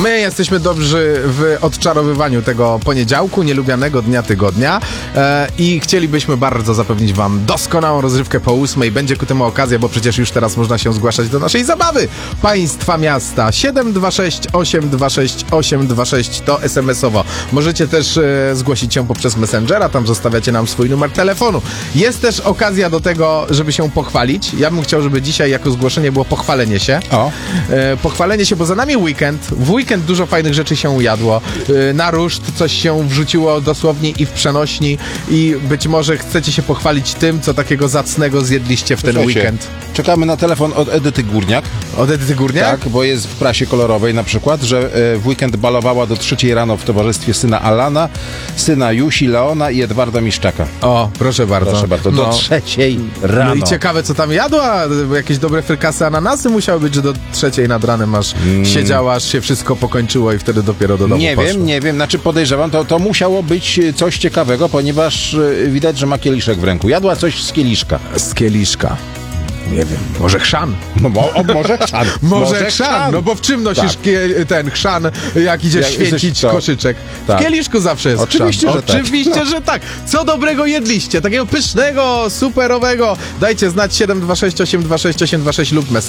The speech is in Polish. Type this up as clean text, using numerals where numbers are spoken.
My jesteśmy dobrzy w odczarowywaniu tego poniedziałku, nielubianego dnia tygodnia i chcielibyśmy bardzo zapewnić wam doskonałą rozrywkę po 8. Będzie ku temu okazja, bo przecież już teraz można się zgłaszać do naszej zabawy. Państwa miasta 726 826 826 to SMS-owo. Możecie też zgłosić się poprzez Messengera, tam zostawiacie nam swój numer telefonu. Jest też okazja do tego, żeby się pochwalić. Ja bym chciał, żeby dzisiaj jako zgłoszenie było pochwalenie się. Pochwalenie się, bo za nami weekend. W weekend dużo fajnych rzeczy się jadło. Na ruszt coś się wrzuciło dosłownie i w przenośni i być może chcecie się pochwalić tym, co takiego zacnego zjedliście w ten weekend. Czekamy na telefon od Edyty Górniak. Od Edyty Górniak? Tak, bo jest w prasie kolorowej na przykład, że w weekend balowała do 3 rano w towarzystwie syna Alana, syna Jusi, Leona i Edwarda Miszczaka. O, proszę bardzo. Proszę bardzo, do 3 rano. No i ciekawe, co tam jadła. Jakieś dobre frykasy, ananasy musiały być, że do 3 nad ranem aż siedziała, aż się wszystko pokończyło i wtedy dopiero do domu poszło. Nie wiem, znaczy podejrzewam, to musiało być coś ciekawego, ponieważ widać, że ma kieliszek w ręku. Jadła coś z kieliszka. Z kieliszka. Nie wiem, może chrzan. No, może chrzan. Może chrzan, no bo w czym nosisz ten chrzan, jak idziesz święcić koszyczek? Tak. W kieliszku zawsze jest Oczywiście, chrzan. że tak. Oczywiście, że tak. Co dobrego jedliście? Takiego pysznego, superowego. Dajcie znać 726 826 826 lub messenger.